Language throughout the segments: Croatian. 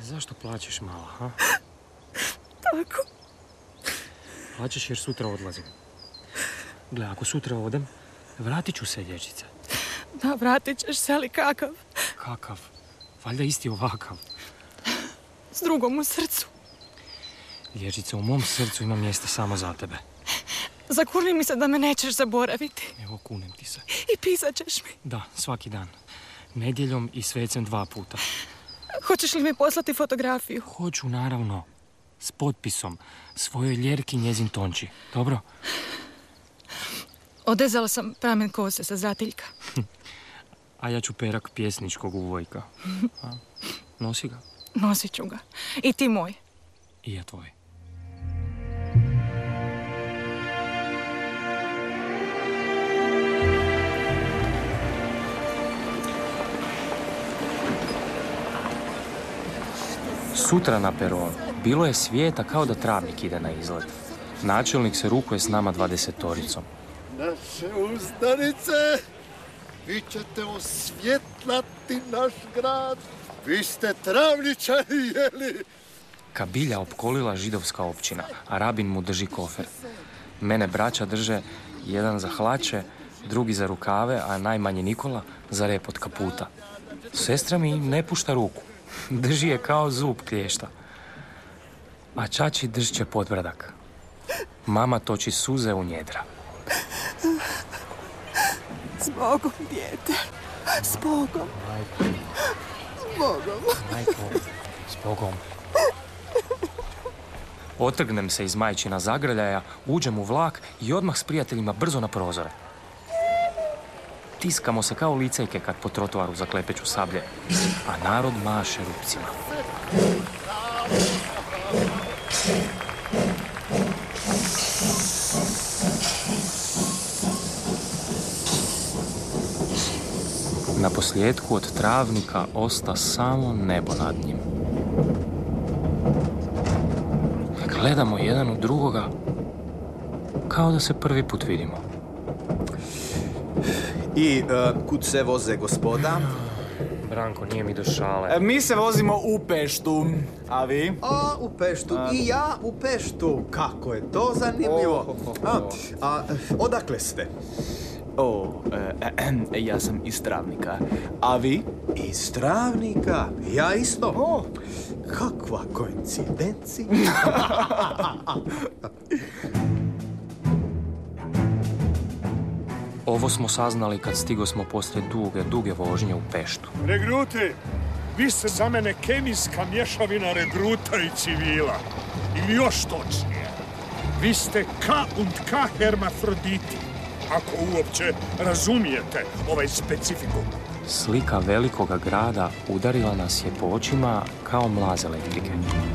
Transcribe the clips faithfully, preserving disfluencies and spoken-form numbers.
Zašto plaćeš malo, ha? Tako. Plaćeš jer sutra odlazim. Gle, ako sutra odem, vratit ću se, lječice. Da, vratit ćeš se, ali kakav? Kakav? Valjda isti ovakav. S drugom u srcu. Lječice, u mom srcu ima mjesta samo za tebe. Zakuni mi se da me nećeš zaboraviti. Evo, kunem ti se. I pisat ćeš mi. Da, svaki dan. Nedjeljom i svecem dva puta. Hoćeš li mi poslati fotografiju? Hoću, naravno. S potpisom. Svojoj Ljerki njezin Tonči. Dobro? Odezala sam pramen kose sa zatiljka. A ja ću perak pjesničkog uvojka. A? Nosi ga. Nosit ću ga. I ti moj. I ja tvoj. Sutra na peronu. Bilo je svijeta kao da travnik ide na izlet. Načelnik se rukuje s nama dvadesetoricom. Naše uzdanice, vi ćete osvjetlati naš grad. Vi ste travničari, jeli? Kabilja opkolila židovska općina, a rabin mu drži kofer. Mene braća drže, jedan za hlače, drugi za rukave, a najmanji Nikola za rep od kaputa. Sestra mi ne pušta ruku. Drži je kao zub klješta. A čači drže podbradak. Mama toči suze u njedra. S Bogom, dijete. S Bogom. Majko. S Bogom. Majko, s Bogom. Otrgnem se iz majčina zagrljaja, uđem u vlak i odmah s prijateljima brzo na prozore. Tiskamo se kao licejke kad po trotoaru zaklepeću sablje, a narod maše rupcima. Na posljedku od travnika osta samo nebo nad njim. Gledamo jedan u drugoga kao da se prvi put vidimo. I uh, kud se voze gospoda? Branko, nije mi do šale. E, mi se vozimo u Peštu, a vi? A, u Peštu. A... I ja u Peštu. Kako je to zanimljivo. Oh, oh, oh. A, a odakle ste? O, e, e, ja sam iz Travnika. A vi? Iz Travnika? Ja isto. O. Kakva koincidencija. Ovo smo saznali kad stigo smo poslije duge, duge vožnje u Peštu. Regruti, vi ste za mene kemijska mješavina regruta i civila. Ili još točnije, vi ste K und K hermafroditi, ako uopće razumijete ovaj specifikum. Slika velikoga grada udarila nas je po očima kao mlaz elektrike.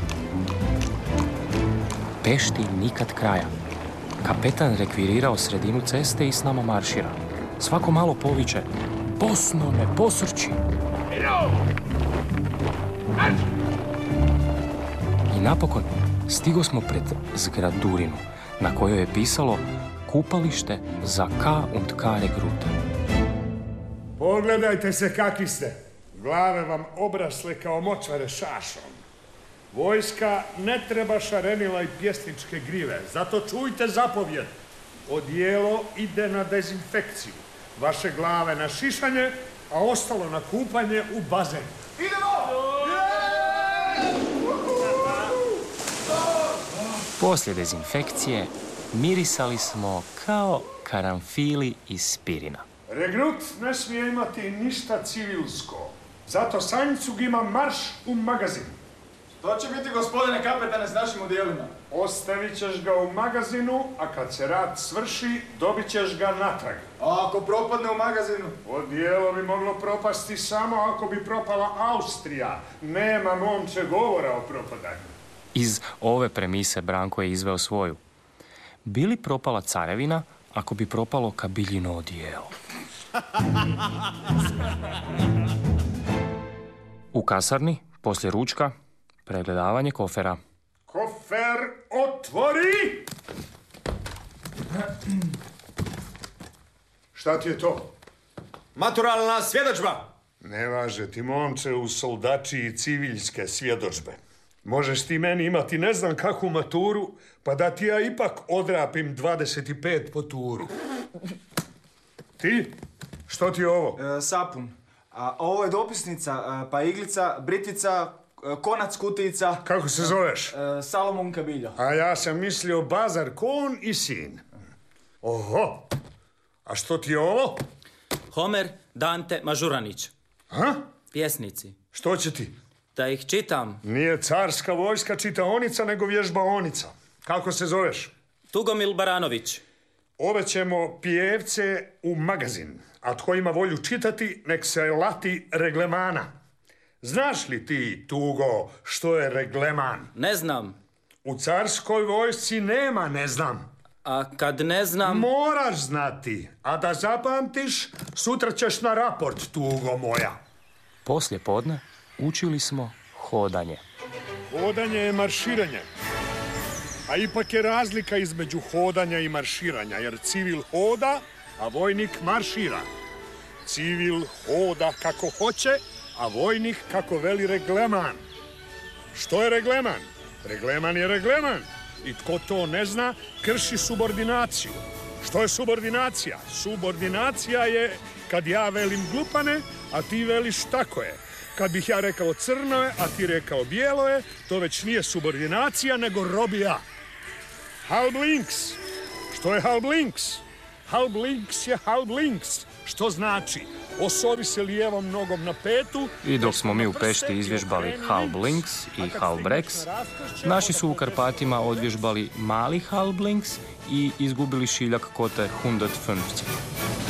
Pešti nikad kraja. Kapetan rekvirirao sredinu ceste i s nama maršira. Svako malo poviče: Bosno me posrči! I napokon stigo smo pred zgradurinu, na kojoj je pisalo kupalište za K und K regrute. Pogledajte se kakvi ste. Glave vam obrasle kao močvare šašom. Vojska ne treba šarenila i pjesničke grive, zato čujte zapovjed. Odijelo ide na dezinfekciju. Vaše glave na šišanje, a ostalo na kupanje u bazen. Idemo! Poslije dezinfekcije mirisali smo kao karanfili iz spirina. Regrut ne smije imati ništa civilsko. Zato Sanjcug ima marš u magazin. To će biti, gospodine kapetane, s našim udjelima. Ostavit ćeš ga u magazinu, a kad se rat svrši, dobit ćeš ga natrag. A ako propadne u magazinu? Odijelo bi moglo propasti samo ako bi propala Austrija. Nema, momče, govora o propadanju. Iz ove premise Branko je izveo svoju. Bi li propala carevina ako bi propalo Kabiljino odijelo? U kasarni, poslije ručka, pregledavanje kofera. Kofer otvori! Šta ti je to? Maturalna svjedodžba. Ne važe ti, momče, u soldačiji civiljske svjedočbe. Možeš ti meni imati ne znam kakvu maturu, pa da ti ja ipak odrapim dvadeset pet po turu. Ti? Što ti je ovo? E, sapun. A ovo je dopisnica, e, pa iglica, britvica, e, konac kutijica. Kako se zoveš? E, Salomon Kabiljo. A ja sam mislio Bazar Kon i sin. Oho! A što ti je ovo? Homer, Dante, Mažuranić. Ha? Pjesnici. Što će ti? Da ih čitam. Nije carska vojska čitaonica, nego vježbaonica. Kako se zoveš? Tugomil Baranović. Ove ćemo pijevce u magazin, a tko ima volju čitati, nek se lati reglemana. Znaš li ti, Tugo, što je regleman? Ne znam. U carskoj vojsci nema ne znam. A kad ne znam... Moraš znati, a da zapamtiš, sutra ćeš na raport, Tugo moja. Poslije podne učili smo hodanje. Hodanje je marširanje. A ipak je razlika između hodanja i marširanja, jer civil hoda, a vojnik maršira. Civil hoda kako hoće, a vojnik kako veli regleman. Što je regleman? Regleman je regleman. I tko to ne zna, krši subordinaciju. Što je subordinacija? Subordinacija je kad ja velim glupane, a ti veliš tako je. Kad bih ja rekao crno je, a ti rekao bijelo je, to već nije subordinacija, nego robija. Halb links. Što je halb links? Halb links je halb links. Što znači? Osovi se lijevom nogom na petu. I dok smo mi u Pešti izvježbali halb links i halb reks, naši su u Karpatima odvježbali mali halb links i izgubili šiljak kote sto pedeset.